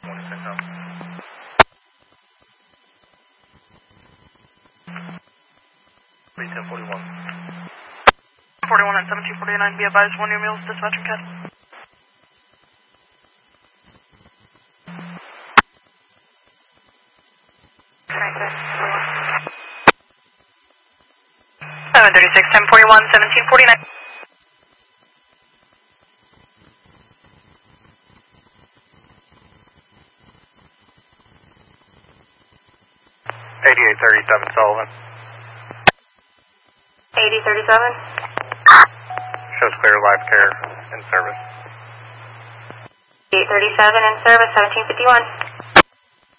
1041. 41 at 1749, be advised, 1 New Meals, dispatching CAD. Seven 36, 1041, 1749. 8837 Sullivan. 8037. Shows clear, live care in service. 837 in service, 1751.